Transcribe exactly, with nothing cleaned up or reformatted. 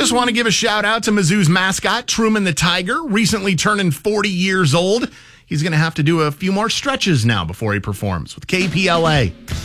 just want to give a shout out to Mizzou's mascot, Truman the Tiger, recently turning forty years old. He's going to have to do a few more stretches now before he performs with K P L A.